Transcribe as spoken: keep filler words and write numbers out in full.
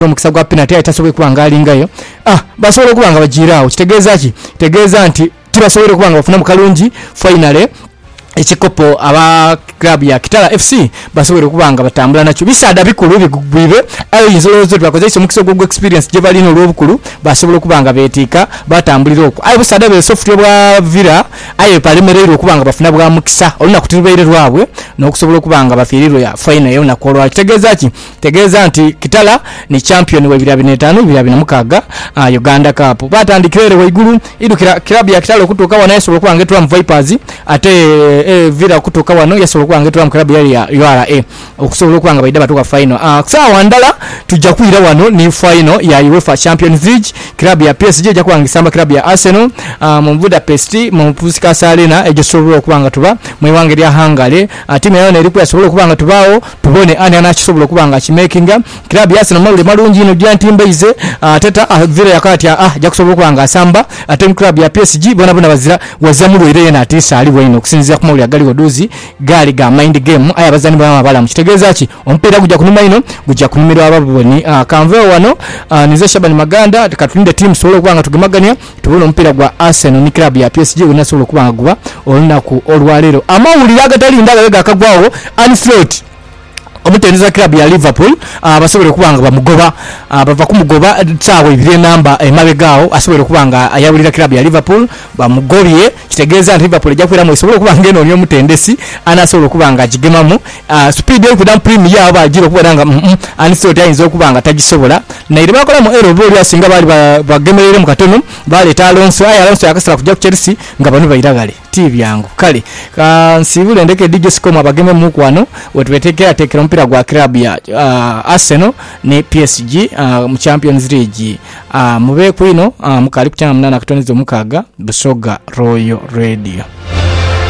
omukisa gwa penalty ayitasoboye kubanga alingayo ah basobola kubanga bagiraawo kitegeeza ki tegeeza nti tibasobola kubanga bafuna mu kalungi finale ekikopo aba club ya Kitala F C basobola kubanga batambula nakyo bisaada bikulu bibe ayo yinzozo twakozesa omukisa gwo experience je bali no lwobukulu basobola kubanga betika batambulira okwo ayo bisaada be software bwa Villa ayo palimerero kubanga bafuna bwa mukisa oluna kutibeere rwabwe n'okusobola kubanga bafiriro ya final yo nakolwa kitegeeza ki tegeeza nti Kitala ni champion wa bibiri na ttaano bibiri na mukaaga uh, Uganda Cup batandikirere waigulu idukira club ya Kitala okutoka wana yasobola kubanga etwa Vipers ate e Villa kutoka wano yasobola kubanga etwa club ya U R A okusobola kubanga baida batuka final ah sawa ndala tujja kuira wano ni final ya UEFA Champions League club ya P S G ja kubanga samba club ya Arsenal uh, mu Budapest mu Puskas Arena ejosobola kubanga tuba mu wange lya Hungary uh, timu yayo eri kuyasobola kubanga tubaawo tubone ani anakisobola kubanga kimakinga club ya Arsenal mawule malungi no Diantimbeize uh, teta uh, Villa yakati ah ja kusobola kubanga samba ate club ya P S G bona bona bazira wazamulwire na atisa ali bwino okusinzira ku mawule agali goduzi gali ga mind game aya bazani bama bala mukitegeeza ki ompera kujja kunuma ino kujja kunumirwa ababoni uh, kanve wano uh, nize Shabani Maganda tukatulinde team solo kubanga tugemagania tubona ompera gwa Arsenal ni club ya P S G unasolo kubanga guba olunaku olwalero amawulira agatali ndaga ga kagwawo Anfield omuteneza club ya Liverpool abasobole kubanga bamugoba bava kumugoba tsawe ibire namba emabegao asobole kubanga ayawulira club ya Liverpool bamugobye kitegeeza nti Liverpool jakwera mu isobole kubanga eno nyo mutendesi anasobole kubanga jigemamu speed yo kudam premier aba jiro kubanga Anfield yinzo kubanga tagisobola na iri bakola mu Euro ya singa bali bagemerere mu katono bale Alonso aya Alonso yakasala kujja ku Chelsea nga banu bayiragale T V yangu kale kansibule ndeke D J Scom abageme mu kwano wetubetekera atekera mpira gwa club ya uh, Arsenal ne P S G uh, mu Champions League uh, mube kwino uh, mukali kuchana munana katonizo mukaga Busoga Royal Radio.